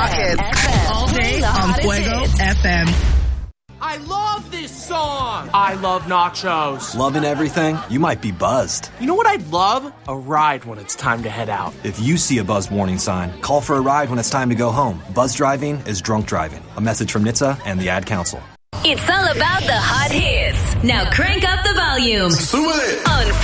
All day on Fuego FM. I love this song. I love nachos. Loving everything? You might be buzzed. You know what I'd love? A ride when it's time to head out. If you see a buzz warning sign, call for a ride when it's time to go home. Buzz driving is drunk driving. A message from NHTSA and the Ad Council. It's all about the hot hits. Now crank up the volume. On